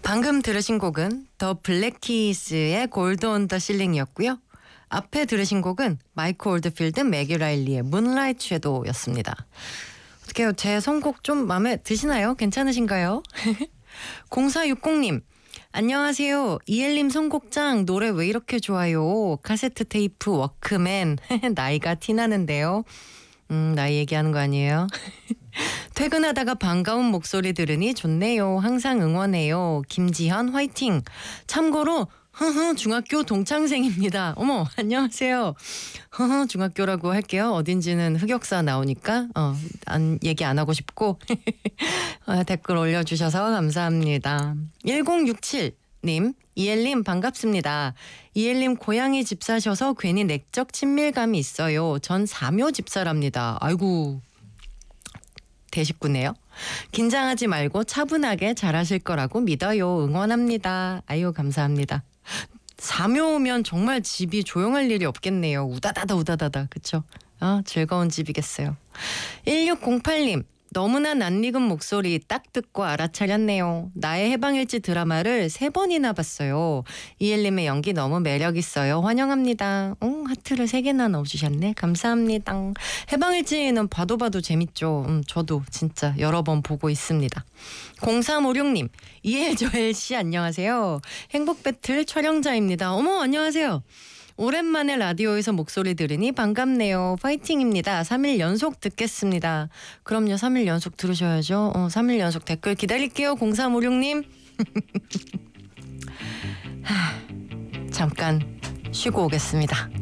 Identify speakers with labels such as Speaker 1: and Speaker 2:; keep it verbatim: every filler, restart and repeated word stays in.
Speaker 1: 방금 들으신 곡은 더 블랙키스의 골드 온 더 실링이었고요. 앞에 들으신 곡은 마이크 올드필드 매기 라일리의 문라이트 섀도우였습니다. 어떻게요? 제 선곡 좀 마음에 드시나요? 괜찮으신가요? 공사육공님 안녕하세요. 이엘님 선곡장 노래 왜 이렇게 좋아요? 카세트 테이프 워크맨 나이가 티나는데요. 음, 나이 얘기하는 거 아니에요? 퇴근하다가 반가운 목소리 들으니 좋네요. 항상 응원해요. 김지현 화이팅. 참고로 흐흐 중학교 동창생입니다. 어머 안녕하세요. 흐흐 중학교라고 할게요. 어딘지는 흑역사 나오니까 어, 안, 얘기 안 하고 싶고 어, 댓글 올려주셔서 감사합니다. 일공육칠님 이엘님 반갑습니다. 이엘님 고양이 집 사셔서 괜히 내적 친밀감이 있어요. 전 사묘 집사랍니다. 아이고 대식구네요. 긴장하지 말고 차분하게 잘하실 거라고 믿어요. 응원합니다. 아유 감사합니다. 사묘면 정말 집이 조용할 일이 없겠네요. 우다다다 우다다다 그쵸? 아, 즐거운 집이겠어요. 일육공팔님 너무나 낯익은 목소리 딱 듣고 알아차렸네요. 나의 해방일지 드라마를 세 번이나 봤어요. 이엘님의 연기 너무 매력있어요. 환영합니다. 응, 하트를 세 개나 넣어주셨네. 감사합니다. 해방일지는 봐도 봐도 재밌죠. 음, 저도 진짜 여러 번 보고 있습니다. 공삼오육님 이엘 저엘씨 안녕하세요. 행복배틀 촬영자입니다. 어머 안녕하세요. 오랜만에 라디오에서 목소리 들으니 반갑네요. 파이팅입니다. 삼 일 연속 듣겠습니다. 그럼요. 삼 일 연속 들으셔야죠. 어, 삼 일 연속 댓글 기다릴게요. 공삼오육님. 하, 잠깐 쉬고 오겠습니다.